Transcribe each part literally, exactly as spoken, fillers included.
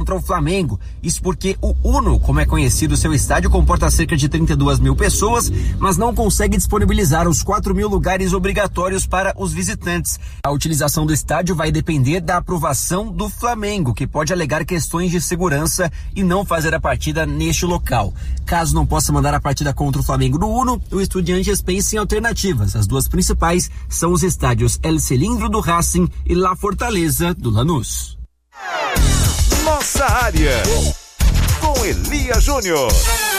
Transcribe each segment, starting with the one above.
contra o Flamengo. Isso porque o Uno, como é conhecido seu estádio, comporta cerca de trinta e duas mil pessoas, mas não consegue disponibilizar os quatro mil lugares obrigatórios para os visitantes. A utilização do estádio vai depender da aprovação do Flamengo, que pode alegar questões de segurança e não fazer a partida neste local. Caso não possa mandar a partida contra o Flamengo no Uno, o Estudiantes pensa em alternativas. As duas principais são os estádios El Cilindro do Racing e La Fortaleza do Lanús. Nossa área, com Elia Júnior.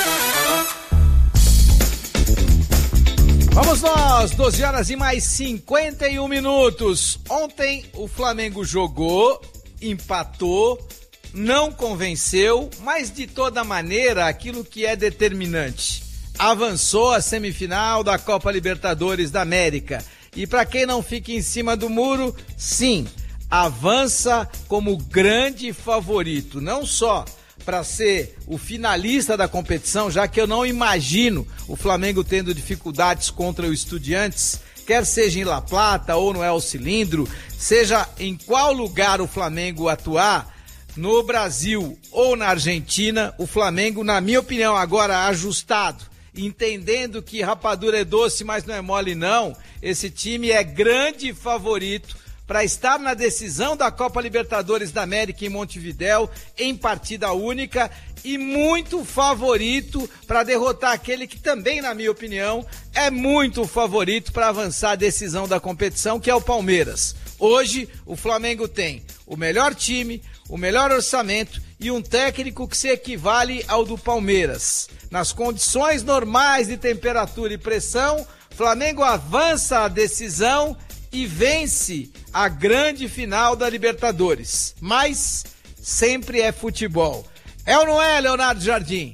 Vamos nós, doze horas e mais cinquenta e um minutos. Ontem o Flamengo jogou, empatou, não convenceu, mas de toda maneira aquilo que é determinante. Avançou a semifinal da Copa Libertadores da América. E para quem não fica em cima do muro, sim, avança como grande favorito, não só para ser o finalista da competição, já que eu não imagino o Flamengo tendo dificuldades contra o Estudiantes, quer seja em La Plata ou no El Cilindro, seja em qual lugar o Flamengo atuar, no Brasil ou na Argentina, o Flamengo, na minha opinião, agora ajustado, entendendo que rapadura é doce, mas não é mole não, esse time é grande favorito para estar na decisão da Copa Libertadores da América em Montevidéu, em partida única, e muito favorito para derrotar aquele que também, na minha opinião, é muito favorito para avançar a decisão da competição, que é o Palmeiras. Hoje, o Flamengo tem o melhor time, o melhor orçamento e um técnico que se equivale ao do Palmeiras. Nas condições normais de temperatura e pressão, Flamengo avança a decisão e vence a grande final da Libertadores. Mas sempre é futebol. É ou não é, Leonardo Jardim?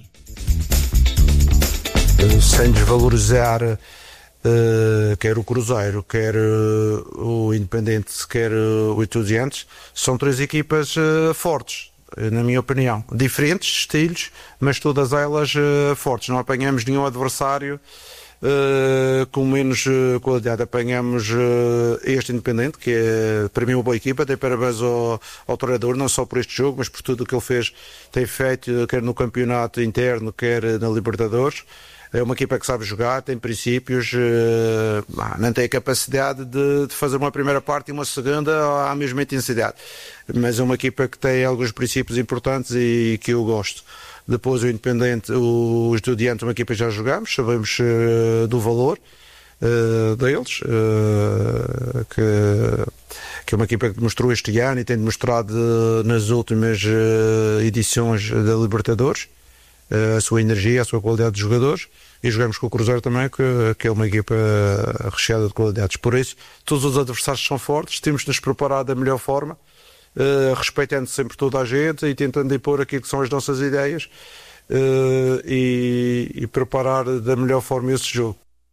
Sem desvalorizar uh, quer o Cruzeiro, quer uh, o Independente, quer uh, o Estudiantes, são três equipas uh, fortes, na minha opinião. Diferentes estilos, mas todas elas uh, fortes. Não apanhamos nenhum adversário Uh, com menos uh, qualidade. Apanhamos uh, este Independente, que é para mim uma boa equipa. Dei parabéns ao, ao treinador, não só por este jogo, mas por tudo o que ele fez, tem feito, quer no campeonato interno, quer na Libertadores. É uma equipa que sabe jogar, tem princípios, uh, não tem a capacidade de, de fazer uma primeira parte e uma segunda à mesma intensidade, mas é uma equipa que tem alguns princípios importantes e que eu gosto. Depois o Independente, o Estudiante, uma equipa que já jogamos, sabemos uh, do valor uh, deles, uh, que, que é uma equipa que mostrou este ano e tem demonstrado uh, nas últimas uh, edições da Libertadores uh, a sua energia, a sua qualidade de jogadores, e jogamos com o Cruzeiro também, que, que é uma equipa recheada de qualidades. Por isso, todos os adversários são fortes, temos de nos preparar da melhor forma, Uh, respeitando sempre toda a gente e tentando impor aquilo que são as nossas ideias uh, e, e preparar da melhor forma esse jogo.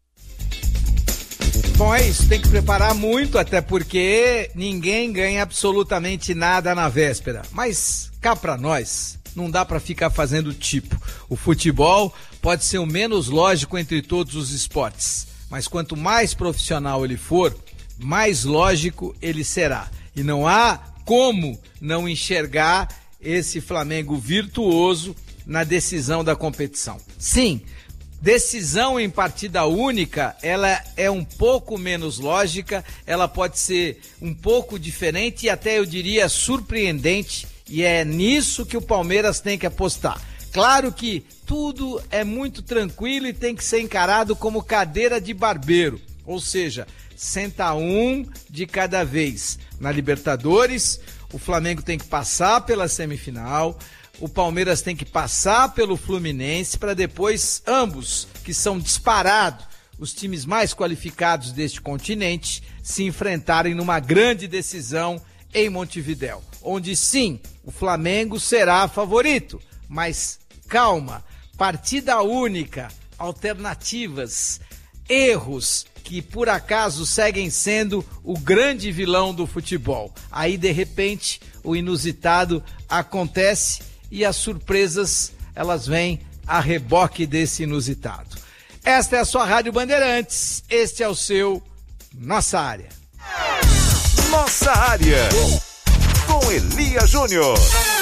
Bom, é isso, tem que preparar muito, até porque ninguém ganha absolutamente nada na véspera, mas cá pra nós não dá pra ficar fazendo tipo. O futebol pode ser o menos lógico entre todos os esportes, mas quanto mais profissional ele for, mais lógico ele será, e não há como não enxergar esse Flamengo virtuoso na decisão da competição. Sim, decisão em partida única, ela é um pouco menos lógica, ela pode ser um pouco diferente e até eu diria surpreendente, e é nisso que o Palmeiras tem que apostar. Claro que tudo é muito tranquilo e tem que ser encarado como cadeira de barbeiro, ou seja, senta um de cada vez. Na Libertadores, o Flamengo tem que passar pela semifinal, o Palmeiras tem que passar pelo Fluminense para depois ambos, que são disparados os times mais qualificados deste continente, se enfrentarem numa grande decisão em Montevidéu, onde sim, o Flamengo será favorito, mas calma, partida única, alternativas, erros que por acaso seguem sendo o grande vilão do futebol. Aí de repente o inusitado acontece e as surpresas elas vêm a reboque desse inusitado. Esta é a sua Rádio Bandeirantes, este é o seu Nossa Área. Nossa Área, com Elia Júnior.